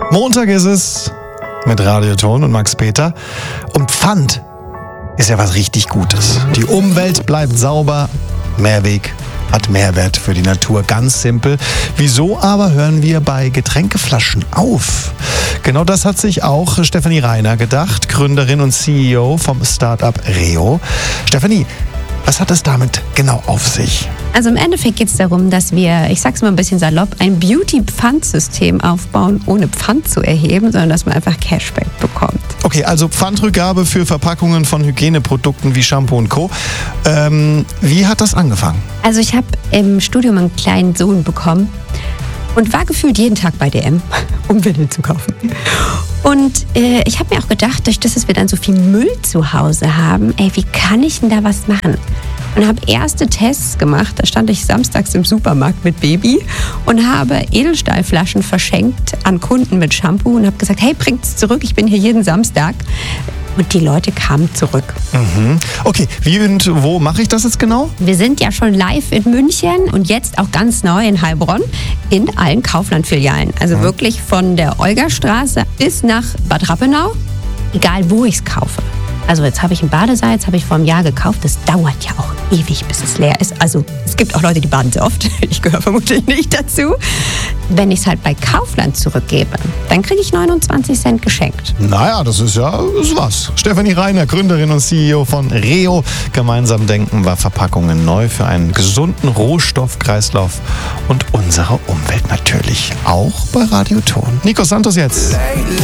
Montag ist es mit Radioton und Max Peter. Und Pfand ist ja was richtig Gutes. Die Umwelt bleibt sauber, Mehrweg hat Mehrwert für die Natur. Ganz simpel. Wieso aber hören wir bei Getränkeflaschen auf? Genau das hat sich auch Stefanie Reiner gedacht, Gründerin und CEO vom Startup Reo. Stefanie, was hat es damit genau auf sich? Also im Endeffekt geht es darum, dass wir, ich sag's mal ein bisschen salopp, ein Beauty-Pfandsystem aufbauen, ohne Pfand zu erheben, sondern dass man einfach Cashback bekommt. Okay, also Pfandrückgabe für Verpackungen von Hygieneprodukten wie Shampoo und Co. Wie hat das angefangen? Also ich habe im Studium einen kleinen Sohn bekommen und war gefühlt jeden Tag bei DM, um Windeln zu kaufen. Und ich habe mir auch gedacht, durch das, dass wir dann so viel Müll zu Hause haben, wie kann ich denn da was machen? Und habe erste Tests gemacht. Da stand ich samstags im Supermarkt mit Baby und habe Edelstahlflaschen verschenkt an Kunden mit Shampoo und habe gesagt, hey, bringt's zurück, ich bin hier jeden Samstag. Und die Leute kamen zurück. Okay, wie und wo mache ich das jetzt genau? Wir sind ja schon live in München und jetzt auch ganz neu in Heilbronn in allen Kaufland-Filialen. Also wirklich von der Olgastraße bis nach Bad Rappenau, egal wo ich es kaufe. Also jetzt habe ich ein Badesalz, habe ich vor einem Jahr gekauft. Das dauert ja auch ewig, bis es leer ist. Also es gibt auch Leute, die baden sehr oft. Ich gehöre vermutlich nicht dazu. Wenn ich es halt bei Kaufland zurückgebe, dann kriege ich 29 Cent geschenkt. Naja, das ist was. Stefanie Reiner, Gründerin und CEO von Reo. Gemeinsam denken wir Verpackungen neu für einen gesunden Rohstoffkreislauf und unsere Umwelt natürlich. Auch bei Radioton. Nico Santos jetzt.